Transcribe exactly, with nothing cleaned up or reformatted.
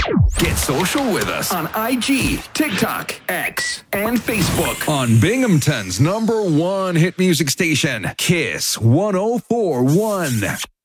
Get social with us on I G, TikTok, X, and Facebook on Binghamton's number one hit music station, Kiss one oh four point one.